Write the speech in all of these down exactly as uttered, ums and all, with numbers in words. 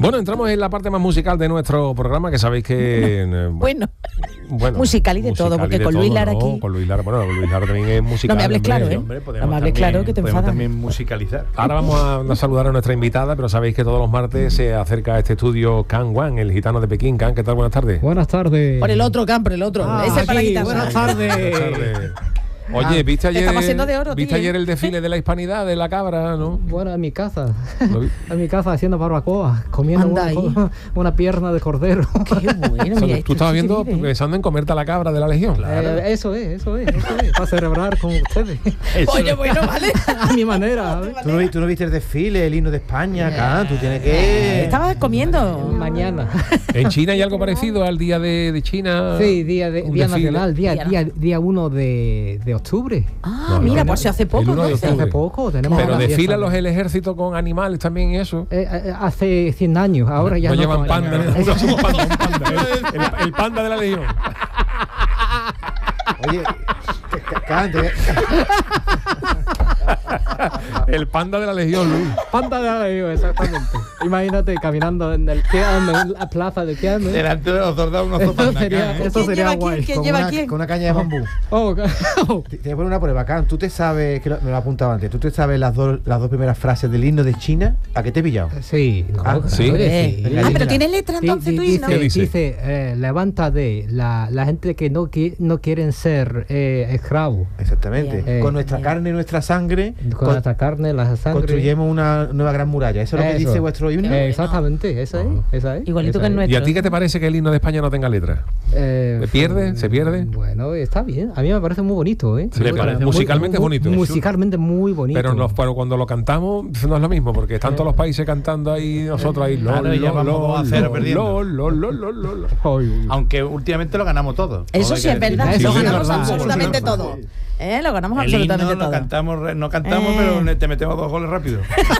Bueno, entramos en la parte más musical de nuestro programa, que sabéis que... Eh, bueno, bueno, musical y de todo, porque con Luis Lara aquí... Con Luis Lara, bueno, Luis Lara también es musical. No me hables hombre, claro, ¿eh? Hombre, no me hables también, claro, que te enfadas. también musicalizar. Ahora vamos a, a saludar a nuestra invitada, pero sabéis que todos los martes se acerca a este estudio Can Wan, el gitano de Pekín. Can, ¿qué tal? Buenas tardes. Buenas tardes. Por el otro, Can, por el otro. Ah, Ese aquí, para la guitarra. buenas tardes. Buenas tardes. Oye, ¿viste ayer, estamos haciendo de oro, ¿viste tío. ayer el desfile de la hispanidad de la cabra, no? Bueno, en mi casa. ¿Lo vi? En mi casa haciendo barbacoa, comiendo Anda una, ahí. una pierna de cordero. Qué bueno, O sea, mira, tú estabas viendo, pensando en comerte a la cabra de la Legión. Eh, eso es, eso es, eso es. Para celebrar con ustedes. Oye, bueno, vale. A mi manera. ¿sabes? ¿Tú no, vi- tú no viste el desfile, el himno de España acá? Tú tienes que... Estabas comiendo. Mañana. ¿En China hay algo parecido al día de, de China? Sí, día, de, Un día desfile. nacional, día, Día día, día uno de, de octubre. Ah, No, no, mira, no. pues hace El poco, uno de ¿no? octubre. Hace poco tenemos. Pero una desfilan fiesta. los el ejército con animales también y eso. Eh, eh, hace cien años, ahora ya no no. llevan con panda, animales. no somos panda, un panda, el, el- el panda de la Legión. Oye, ca- ca- cante. El panda de la Legión, Luis. Panda de la Legión, exactamente. Imagínate caminando en el Tiananmen, en la plaza de Tiananmen. Delante de los soldados unos Eso zopanacas, sería, ¿eh? eso ¿Quién sería lleva guay. quién? ¿Quién Con lleva una, quién? con una caña de bambú. Oh, oh. Te, te voy a poner una prueba, Can. Tú te sabes, que lo- me lo apuntaba antes, tú te sabes las dos, las dos primeras frases del himno de China. ¿A qué te he pillado? Sí, no, Ah, ¿sí? hombre, sí. Ah, pero tiene letra Sí, entonces di- tú dice, no. ¿Qué dice? dice, eh, levántate, la, la gente que no, qui- no quieren ser eh, esclavos. Exactamente. Bien. Con Eh, nuestra bien. carne y nuestra sangre Con con- nuestra carne, la sangre. construyemos una nueva gran muralla. ¿Eso es lo que Eso. dice vuestro himno? Eh, exactamente, esa es, esa es. Igualito esa que el es. nuestro. ¿Y a ti qué te parece que el himno de España no tenga letra? Eh, ¿Se pierde? ¿Se pierde? Bueno, está bien. A mí me parece muy bonito, ¿eh? Sí, le Muy- parece. muy- Musicalmente es muy- bonito. Musicalmente muy bonito. Pero, nos, pero cuando lo cantamos no es lo mismo, porque están todos los países cantando ahí, nosotros ahí. Claro, lol, y ya lol, vamos dos a lol, cero lol, perdiendo. lol, lol, lol, lol, lol. Ay, uy. Aunque últimamente lo ganamos todo. Eso Todo hay sí que es decir. verdad, Sí, lo sí, ganamos es verdad. absolutamente Sí. todo. ¿Eh? Lo ganamos El absolutamente himno lo todo. cantamos, re- no cantamos, Eh. pero te metemos dos goles rápido.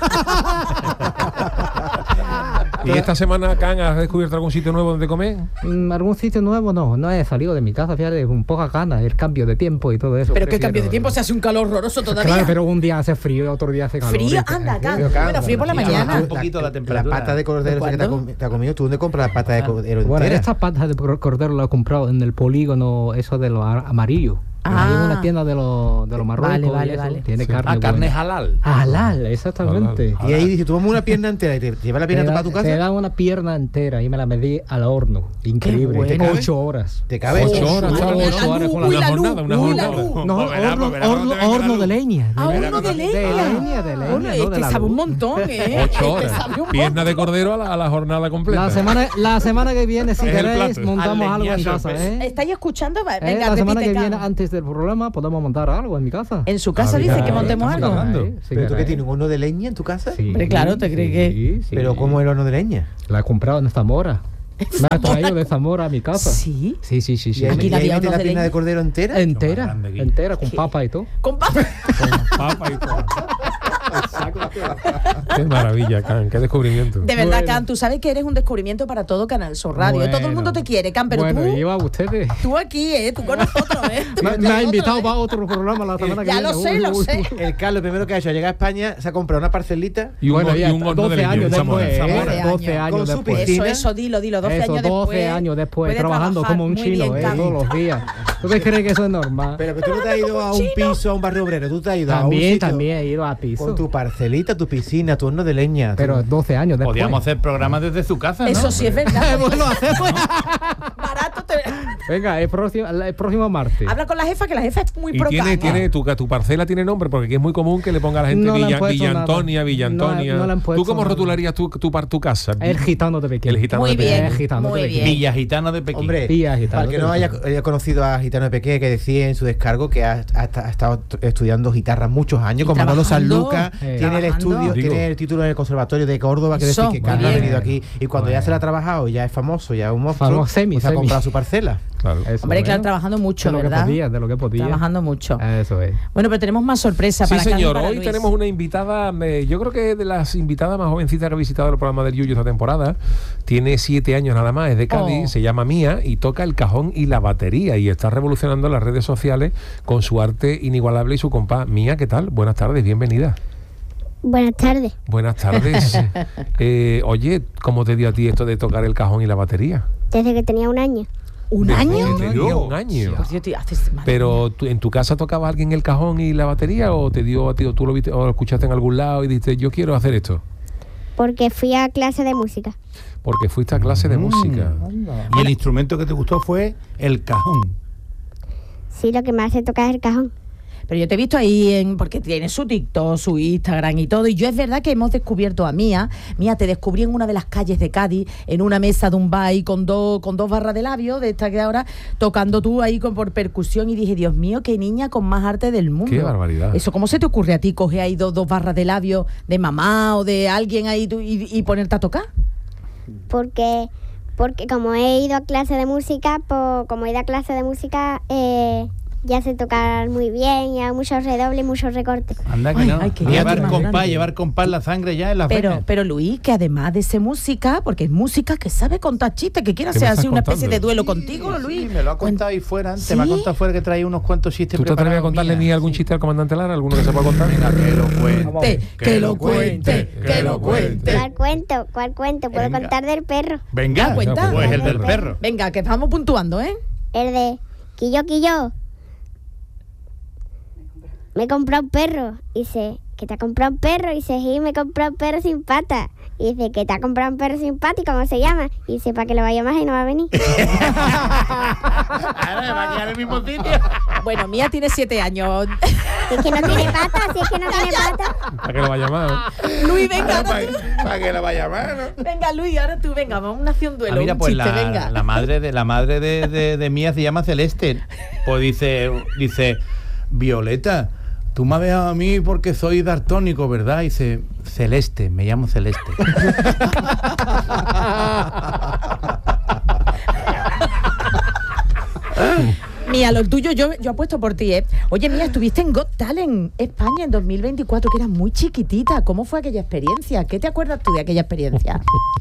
¿Y esta semana, Can, has descubierto algún sitio nuevo donde comer? Mm, ¿Algún sitio nuevo? No, no he salido de mi casa, fíjate, con poca ganas, el cambio de tiempo y todo eso. Pero qué prefiero- cambio de tiempo, se hace un calor horroroso todavía. Claro, pero un día hace frío y otro día hace calor. Frío, Y te- anda, Can. Pero, Bueno, frío por la sí, mañana. un poquito la temperatura. pata de cordero esa que te ha, ¿Cuándo? comi- te ha comido. ¿Tú dónde compras la pata de cordero Bueno, entera? esta pata de cor- cordero la he comprado en el polígono, eso de los a- amarillos. Ah. Hay una tienda de los de los Marruecos. Vale, y vale, eso, vale. Tiene Sí. carne. Ah, carne buena. halal. Halal, exactamente. Halal. Y ahí dice, tú vamos una pierna entera y te llevas la Te, pierna da- para tu te casa. dan una pierna entera y me la medí al horno. Increíble. bueno. Te ¿Te cabe? ocho horas. Te cabe Ocho eso. horas, Uy, chaval, uy, ocho la horas luz, con uy, una la jornada, luz, una uy, la jornada. luz. No, Pues verá, horno, pues verá horno- cuando te venga horno la de luz. leña. Ah, horno de De leña. leña, de leña. Hombre, no este de la sabe un luz. montón, ¿eh? Ocho Este horas. sabe un Pierna montón. de cordero a la, a la jornada completa. La semana, la semana que viene, si Es el queréis, plato. montamos Al algo en leñazo, casa, pues. ¿eh? ¿Estáis escuchando? Va, Eh, Venga, la semana repite, que Can. viene, antes del programa, podemos montar algo en mi casa. En su casa Ah, dice mira, que montemos estamos algo. hablando. Eh, si ¿Pero tú qué queréis. tienes, un horno de leña en tu casa? Sí, Hombre, claro, ¿te crees que- sí, sí. ¿Pero cómo es el horno de leña? La he comprado en Zamora. Me ha traído de Zamora a mi casa. Sí. Sí, sí, sí. sí. ¿Y ahí, Aquí y no ahí había metes hornos la de pierna leña. de cordero entera? Entera, grande aquí. entera, con ¿Qué? papa y todo. Con papa. Papa y todo. Qué maravilla, Can, qué descubrimiento. De verdad, Bueno. Can, tú sabes que eres un descubrimiento para todo Canal Sur Radio. Bueno. Todo el mundo te quiere, Can, pero bueno, tú, lleva ustedes. tú aquí, ¿eh? Tú con nosotros, ¿eh? Tú Me, con me ha nosotros, invitado ¿eh? para otro programa la semana que Ya viene. lo sé, Uy, lo uy, sé. uy. El Carlos, primero que ha hecho, llega a España, se ha comprado una parcelita Y un, Bueno, y ya un horno de doce leña años en Zamora. después, ¿eh? Zamora. doce años Con su después. piscina. Eso, eso, dilo, dilo. doce Eso, años doce después. años después, puede trabajando trabajar como un muy chino, bien, ¿eh? Can. Todos los días. ¿Tú te crees que eso es normal? Pero que tú no te has ido a un piso, a un barrio obrero, tú te has ido a un También, sitio también he ido a piso. con tu parcelita, tu piscina, tu horno de leña. Pero tú- doce años después. Podríamos hacer programas desde su casa, ¿no? Eso sí es verdad. Bueno, hacemos. Barato te... Venga, el próximo, el próximo martes. Habla con la jefa, que la jefa es muy Y pro tiene, Can. tiene tu, tu parcela tiene nombre, porque aquí es muy común que le ponga a la gente No le han Villa, puesto Villa nada. Antonia, Villa No, Antonia. no le han ¿Tú puesto cómo nada. rotularías tu, tu, par- tu casa? El gitano de Pekín. El gitano Muy de Pekín. bien, El gitano muy de bien. Villa Gitano de Pekín. Hombre, Villa Gitano para el que de no haya, Pekín. haya conocido a Gitano de Pequé, que decía en su descargo que ha, ha- ha estado t- estudiando guitarra muchos años Y con Manolo trabajando, Sanlúcar, eh, tiene el trabajando. estudio, Digo. tiene el título en el Conservatorio de Córdoba, que Eso, decir que muy Carlos ha bien. venido aquí y cuando ya Bueno. se la ha trabajado, ya es famoso, ya es un monstruo, Famoso, semi, pues ha semi. comprado su parcela. Claro. Eso, Hombre, claro, bueno. trabajando mucho, de lo ¿verdad? que podía, de lo que podía. Trabajando mucho. Eso es. Bueno, pero tenemos más sorpresa Sí, para Can y señor. para Hoy Luis. tenemos una invitada, eh, yo creo que de las invitadas más jovencitas que ha visitado el programa del Yuyu esta temporada. Tiene siete años nada más, es de Cádiz, Oh. se llama Mía y toca el cajón y la batería y está revolucionando las redes sociales con su arte inigualable y su compás. Mía, ¿qué tal? Buenas tardes, bienvenida. Buenas tardes. Buenas tardes. eh, oye, ¿cómo te dio a ti esto de tocar el cajón y la batería? Desde que tenía un año. ¿Un Desde año? que tenía un año. Por cierto, haces- madre Pero ¿tú, en tu casa tocaba alguien el cajón y la batería o te dio a ti, o tú lo viste o lo escuchaste en algún lado y dijiste yo quiero hacer esto? Porque fui a clase de música. Porque fuiste a clase de música. Y el instrumento que te gustó fue el cajón. Sí, lo que me hace tocar es el cajón. Pero yo te he visto ahí, en porque tiene su TikTok, su Instagram y todo. Y yo es verdad que hemos descubierto a Mía. Mía, te descubrí en una de las calles de Cádiz, en una mesa de un bar ahí con, dos con dos barras de labio, de esta que ahora, tocando tú ahí con, por percusión. Y dije, Dios mío, qué niña con más arte del mundo. Qué barbaridad. Eso, ¿cómo se te ocurre a ti coger ahí dos, dos barras de labio de mamá o de alguien ahí tú, y, y ponerte a tocar? Porque, porque como he ido a clase de música, pues, como he ido a clase de música, eh, ya sé tocar muy bien, y hay muchos redobles y muchos recortes. Anda que Ay, no. ay, qué llevar grande, más compás, grande. llevar compás la sangre ya en las Pero, venas. pero Luis, que además de ser música, porque es música que sabe contar chistes, que quiere ¿Qué me hacer estás así una especie contando? de duelo contigo, Luis. Sí, me lo ha contado ahí fuera antes. ¿Sí? Me ha contado fuera que traía unos cuantos chistes ¿Tú te atreves a preparados, contarle mía. ni algún chiste al comandante Lara? ¿Alguno que se pueda contar? Venga, que lo cuente. Que lo cuente, que lo cuente. ¿Cuál cuento? ¿Cuál cuento? Puedo Venga. contar del perro. Venga, Ah, cuenta. pues el del perro. Venga, que vamos puntuando, ¿eh? El de Quillo, Quillo. Me compró un perro. Y dice, ¿que te ha comprado un perro? Y dice, sí, me compró un perro sin pata. Y dice, ¿que te ha comprado un perro sin pata? ¿Y cómo se llama? Y dice, para que lo vaya más y no va a venir. Ahora me va a quedar en el mismo sitio. Bueno, Mía tiene siete años. Si es que no tiene pata, si es que no tiene pata. ¿Para qué lo va a llamar? Luis, venga, ahora Para, tú. para que lo vaya a llamar, ¿no? Venga, Luis, ahora tú, venga, vamos a hacer un duelo, Ah, mira, un pues chiste, la, venga. la madre de la madre de, de, de Mía se llama Celeste. Pues dice, dice, Violeta, tú me has dejado a mí porque soy daltónico, ¿verdad? Y dice, Celeste, me llamo Celeste. Mía, lo tuyo, yo, yo apuesto por ti, ¿eh? Oye, Mía, estuviste en Got Talent España en dos mil veinticuatro, que eras muy chiquitita. ¿Cómo fue aquella experiencia? ¿Qué te acuerdas tú de aquella experiencia?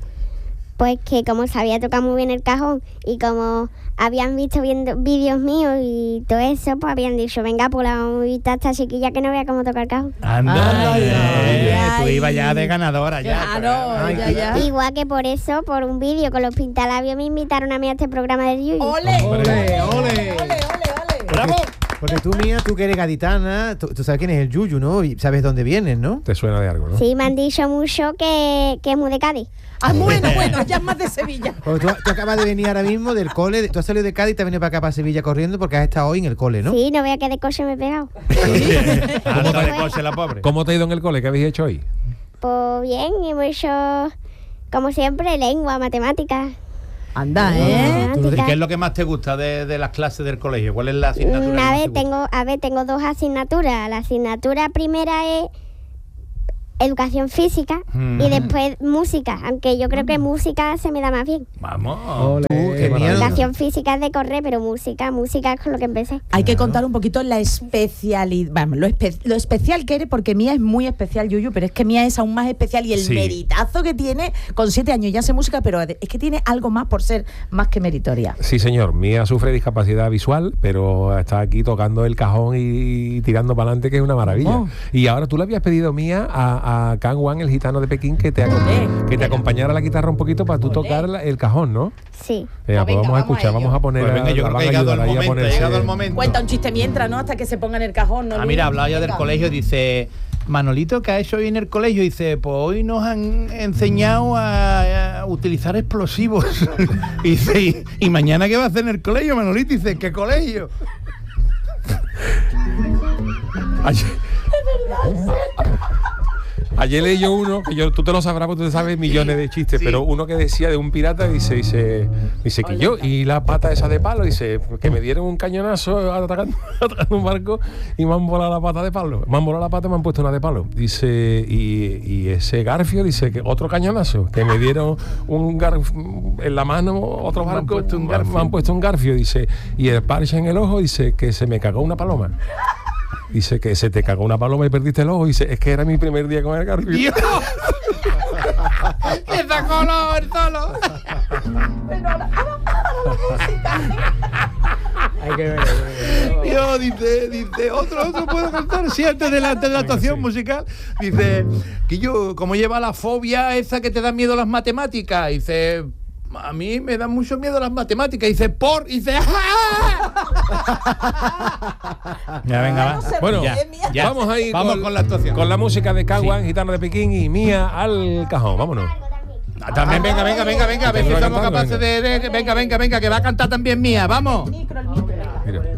Pues que como sabía tocar muy bien el cajón y como habían visto viendo vídeos míos y todo eso, pues habían dicho, venga, pues la vamos a invitar a esta chiquilla que no vea cómo tocar el cajón. Anda, Ay, eh, ay, tú ay. ibas ya de ganadora ya. Claro, Ay, ya, ya. Igual que por eso, por un vídeo con los pintalabios, me invitaron a mí a este programa del Yuyu. ¡Ole! Ole, ole. ¡Ole, ole, ole! ¡Bravo! Porque tú, Mía, tú que eres gaditana, tú, tú sabes quién es el Yuyu, ¿no? Y sabes dónde vienes, ¿no? Te suena de algo, ¿no? Sí, me han dicho mucho que, que es muy de Cádiz. Ah, bueno, bueno, ya es más de Sevilla. Porque tú, tú acabas de venir ahora mismo del cole, tú has salido de Cádiz y te has venido para acá, para Sevilla, corriendo porque has estado hoy en el cole, ¿no? Sí, no vea que de coche me he pegado. Ah, no le coche la pobre. ¿Cómo te ha ido en el cole? ¿Qué habéis hecho hoy? Pues bien, hemos hecho, como siempre, lengua, matemáticas. Anda, ¿eh? Tú no ¿Y te- qué es lo que más te gusta de, de las clases del colegio? ¿Cuál es la asignatura? que Una más vez te gusta? tengo, a ver, tengo dos asignaturas. La asignatura primera es educación física Mm. y después música, aunque yo creo que música se me da más bien. Vamos. Tú, que qué Mía, maravilla. Educación física es de correr, pero música, música es con lo que empecé. Hay que contar un poquito la especialidad, vamos, lo, espe- lo especial que eres, porque Mía es muy especial, Yuyu, pero es que Mía es aún más especial y el Sí. meritazo que tiene, con siete años ya hace música, pero es que tiene algo más por ser más que meritoria. Sí, señor. Mía sufre discapacidad visual, pero está aquí tocando el cajón y tirando para adelante, que es una maravilla. Oh. Y ahora tú le habías pedido, Mía, a, a Can Wan, el gitano de Pekín, que te, acom- Olé. que te acompañara la guitarra un poquito para tú Olé. tocar la- el cajón, ¿no? Sí. Venga, Pues pues venga, vamos a vamos a escuchar, ello. vamos a poner Pues venga, a- yo la creo van que a ha llegado ayudar el ahí a momento, ha ponerse- llegado el momento. Cuenta un chiste mientras, ¿no? Hasta que se pongan el cajón, ¿no? Ah, Luis? mira, hablaba yo del Venga. colegio, dice, Manolito, ¿qué ha hecho hoy en el colegio? Dice, pues hoy nos han enseñado a, a utilizar explosivos. Y dice, ¿y, y mañana qué va a hacer en el colegio, Manolito? Dice, ¿qué colegio? Ayer, ayer leí yo uno, que yo, tú te lo sabrás porque tú te sabes millones de chistes, Sí. pero uno que decía de un pirata, dice, dice, dice que yo, y la pata esa de palo, dice, que me dieron un cañonazo atacando, atacando un barco y me han volado la pata de palo. Me han volado la pata y me han puesto una de palo. Dice, y, y ese garfio, dice, que otro cañonazo, que me dieron un garfio en la mano, otro Me han barco, puesto un me garfio. han puesto un garfio, dice, y el parche en el ojo, dice, que se me cagó una paloma. Dice que se te cagó una paloma y perdiste el ojo. Dice, es que era mi primer día con el garfio. ¡Dios! ¡Que sacó lo- el solo! Hay que ver. hay que ver. Yo, dice, dice, otro, otro puedo cantar. Sí, antes de la, antes de la actuación musical. Dice, que yo, como lleva la fobia esa que te da miedo las matemáticas. Dice, a mí me dan mucho miedo las matemáticas. Dice, por, dice, ¡ah! Ya, venga, va. Bueno, Ya, ya. vamos ahí Vamos con la actuación. Con la música de Caguan, Gitana de Pekín y Mía al cajón. Vámonos. Ah, también, venga, venga, venga, venga, a ver si somos capaces de, de- Venga, venga, venga, que va a cantar también Mía, vamos. Micro, el micro. Mira.